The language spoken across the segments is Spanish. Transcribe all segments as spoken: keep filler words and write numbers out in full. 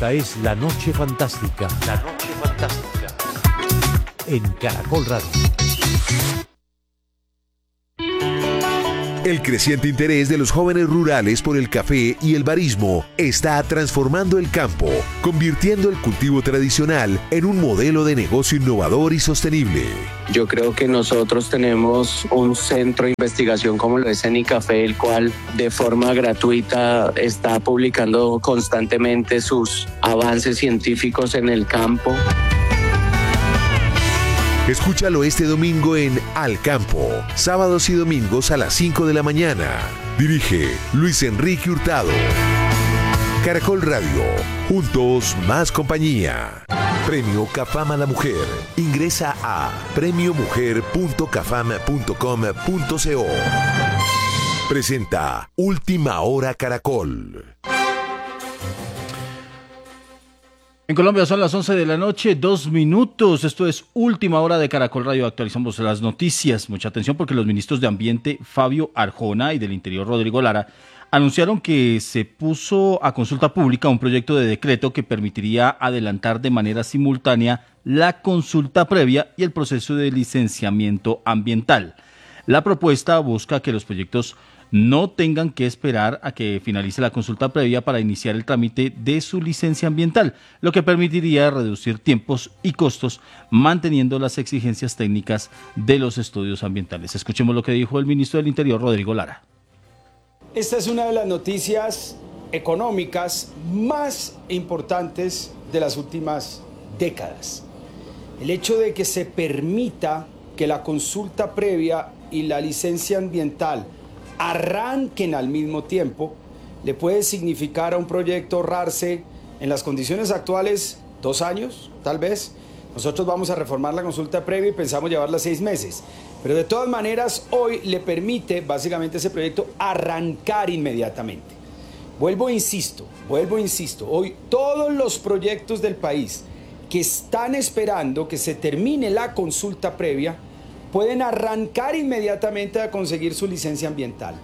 Esta es La Noche Fantástica. La Noche Fantástica. En Caracol Radio. El creciente interés de los jóvenes rurales por el café y el barismo está transformando el campo, convirtiendo el cultivo tradicional en un modelo de negocio innovador y sostenible. Yo creo que nosotros tenemos un centro de investigación como lo es Cenicafé, el cual de forma gratuita está publicando constantemente sus avances científicos en el campo. Escúchalo este domingo en Al Campo, sábados y domingos a las cinco de la mañana. Dirige Luis Enrique Hurtado. Caracol Radio, juntos más compañía. Premio Cafam a la Mujer. Ingresa a premio mujer punto cafam punto com punto co. Presenta Última Hora Caracol. En Colombia son las once de la noche, dos minutos. Esto es Última Hora de Caracol Radio. Actualizamos las noticias. Mucha atención porque los ministros de Ambiente Fabio Arjona y del Interior Rodrigo Lara anunciaron que se puso a consulta pública un proyecto de decreto que permitiría adelantar de manera simultánea la consulta previa y el proceso de licenciamiento ambiental. La propuesta busca que los proyectos no tengan que esperar a que finalice la consulta previa para iniciar el trámite de su licencia ambiental, lo que permitiría reducir tiempos y costos, manteniendo las exigencias técnicas de los estudios ambientales. Escuchemos lo que dijo el ministro del Interior, Rodrigo Lara. Esta es una de las noticias económicas más importantes de las últimas décadas. El hecho de que se permita que la consulta previa y la licencia ambiental arranquen al mismo tiempo, le puede significar a un proyecto ahorrarse en las condiciones actuales dos años, tal vez. Nosotros vamos a reformar la consulta previa y pensamos llevarla seis meses. Pero de todas maneras, hoy le permite básicamente ese proyecto arrancar inmediatamente. Vuelvo, insisto, vuelvo, insisto, hoy todos los proyectos del país que están esperando que se termine la consulta previa pueden arrancar inmediatamente a conseguir su licencia ambiental.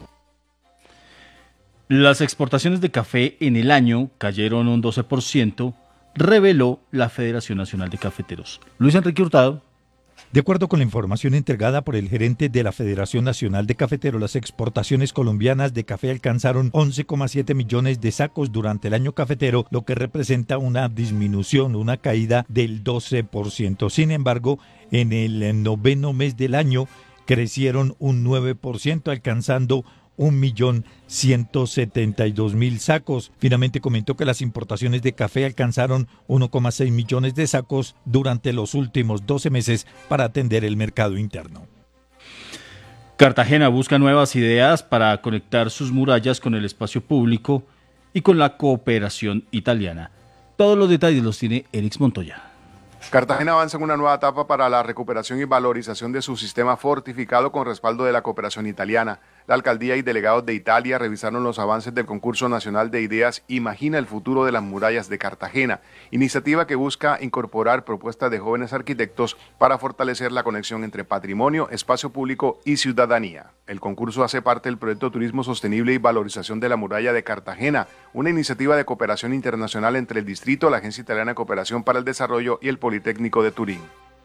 Las exportaciones de café en el año cayeron un doce por ciento, reveló la Federación Nacional de Cafeteros. Luis Enrique Hurtado. De acuerdo con la información entregada por el gerente de la Federación Nacional de Cafeteros, las exportaciones colombianas de café alcanzaron once coma siete millones de sacos durante el año cafetero, lo que representa una disminución, una caída del doce por ciento. Sin embargo, en el noveno mes del año crecieron un nueve por ciento, alcanzando un millón ciento setenta y dos mil sacos. Finalmente comentó que las importaciones de café alcanzaron uno coma seis millones de sacos durante los últimos doce meses para atender el mercado interno. Cartagena busca nuevas ideas para conectar sus murallas con el espacio público y con la cooperación italiana. Todos los detalles los tiene Erix Montoya. Cartagena avanza en una nueva etapa para la recuperación y valorización de su sistema fortificado con respaldo de la cooperación italiana. La alcaldía y delegados de Italia revisaron los avances del concurso nacional de ideas Imagina el futuro de las murallas de Cartagena, iniciativa que busca incorporar propuestas de jóvenes arquitectos para fortalecer la conexión entre patrimonio, espacio público y ciudadanía. El concurso hace parte del proyecto Turismo Sostenible y Valorización de la Muralla de Cartagena, una iniciativa de cooperación internacional entre el Distrito, la Agencia Italiana de Cooperación para el Desarrollo y el Politécnico de Turín.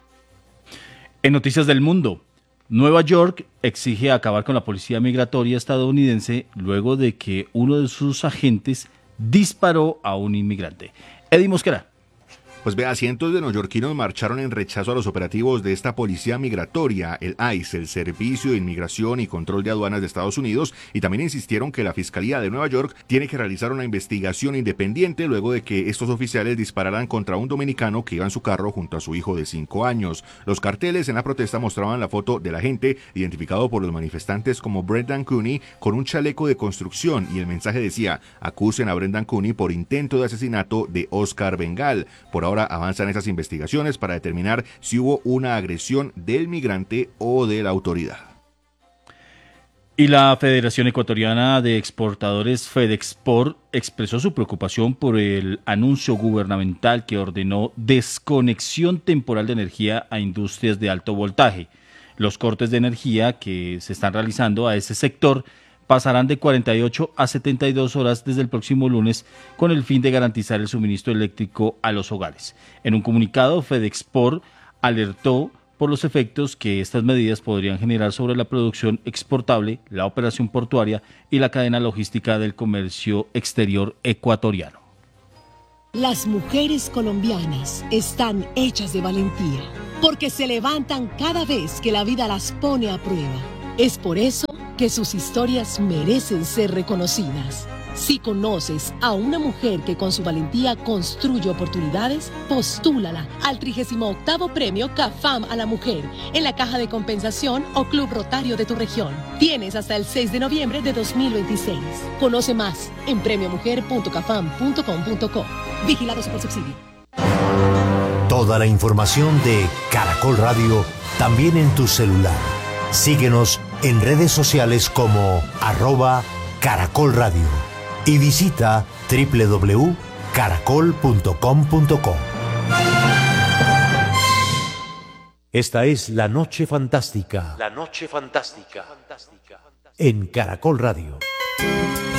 En Noticias del Mundo, Nueva York exige acabar con la policía migratoria estadounidense luego de que uno de sus agentes disparó a un inmigrante. Eddie Mosquera. Pues vea, cientos de neoyorquinos marcharon en rechazo a los operativos de esta policía migratoria, el I C E, el Servicio de Inmigración y Control de Aduanas de Estados Unidos, y también insistieron que la Fiscalía de Nueva York tiene que realizar una investigación independiente luego de que estos oficiales dispararan contra un dominicano que iba en su carro junto a su hijo de cinco años. Los carteles en la protesta mostraban la foto del agente, identificado por los manifestantes como Brendan Cooney, con un chaleco de construcción, y el mensaje decía: acusen a Brendan Cooney por intento de asesinato de Oscar Bengal. Por ahora avanzan esas investigaciones para determinar si hubo una agresión del migrante o de la autoridad. Y la Federación Ecuatoriana de Exportadores Fedexport expresó su preocupación por el anuncio gubernamental que ordenó desconexión temporal de energía a industrias de alto voltaje. Los cortes de energía que se están realizando a ese sector pasarán de cuarenta y ocho a setenta y dos horas desde el próximo lunes con el fin de garantizar el suministro eléctrico a los hogares. En un comunicado, Fedexport alertó por los efectos que estas medidas podrían generar sobre la producción exportable, la operación portuaria y la cadena logística del comercio exterior ecuatoriano. Las mujeres colombianas están hechas de valentía, porque se levantan cada vez que la vida las pone a prueba. Es por eso que sus historias merecen ser reconocidas. Si conoces a una mujer que con su valentía construye oportunidades, postúlala al trigésimo octavo Premio CAFAM a la Mujer en la Caja de Compensación o Club Rotario de tu región. Tienes hasta el seis de noviembre de dos mil veintiséis. Conoce más en premio mujer punto cafam punto com punto co. Vigilado Supersubsidio. Toda la información de Caracol Radio también en tu celular. Síguenos en redes sociales como arroba Caracol Radio y visita doble u doble u doble u punto caracol punto com punto co. Esta es La Noche Fantástica. La Noche Fantástica. En Caracol Radio.